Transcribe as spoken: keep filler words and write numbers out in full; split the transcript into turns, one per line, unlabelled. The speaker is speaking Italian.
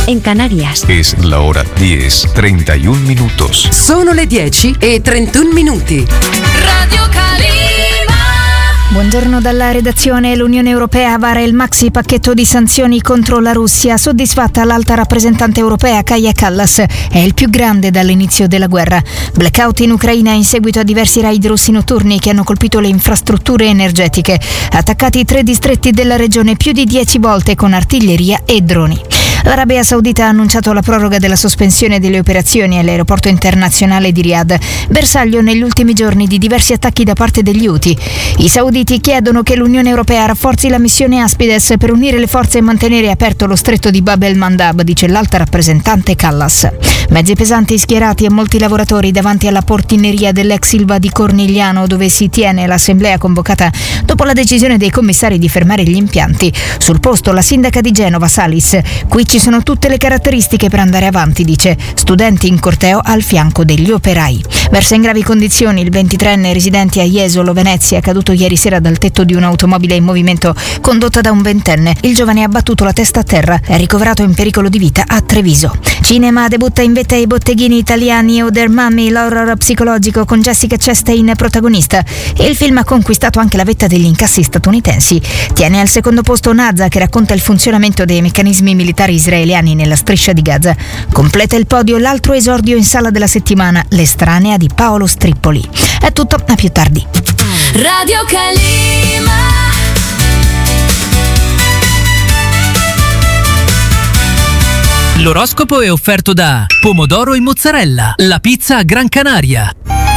en Canarias.
Es la hora diez, treinta y un minutos.
Sono le dieci e trentuno minuti.
Radio Calima.
Buongiorno dalla redazione. L'Unione Europea vara il maxi pacchetto di sanzioni contro la Russia. Soddisfatta l'alta rappresentante europea Kaja Kallas. È il più grande dall'inizio della guerra. Blackout in Ucraina in seguito a diversi raid russi notturni che hanno colpito le infrastrutture energetiche. Attaccati tre distretti della regione più di dieci volte con artiglieria e droni. L'Arabia Saudita ha annunciato la proroga della sospensione delle operazioni all'aeroporto internazionale di Riyadh, bersaglio negli ultimi giorni di diversi attacchi da parte degli Houthi. I sauditi chiedono che l'Unione Europea rafforzi la missione Aspides per unire le forze e mantenere aperto lo stretto di Bab el-Mandab, dice l'alta rappresentante Kallas. Mezzi pesanti schierati e molti lavoratori davanti alla portineria dell'ex Ilva di Cornigliano, dove si tiene l'assemblea convocata dopo la decisione dei commissari di fermare gli impianti. Sul posto la sindaca di Genova, Salis. Qui ci sono tutte le caratteristiche per andare avanti, dice. Studenti in corteo al fianco degli operai. Versa in gravi condizioni il ventitreenne residente a Jesolo, Venezia, caduto ieri sera dal tetto di un'automobile in movimento condotta da un ventenne. Il giovane ha battuto la testa a terra, è ricoverato in pericolo di vita a Treviso. Cinema, debutta in vetta ai botteghini italiani Other Mommy, l'horror psicologico con Jessica Chastain protagonista. E il film ha conquistato anche la vetta degli incassi statunitensi. Tiene al secondo posto Naza, che racconta il funzionamento dei meccanismi militari israeliani nella striscia di Gaza. Completa il podio l'altro esordio in sala della settimana, L'estranea di Paolo Strippoli. È tutto, a più tardi.
Radio Calima.
L'oroscopo è offerto da Pomodoro e Mozzarella, la pizza a Gran Canaria.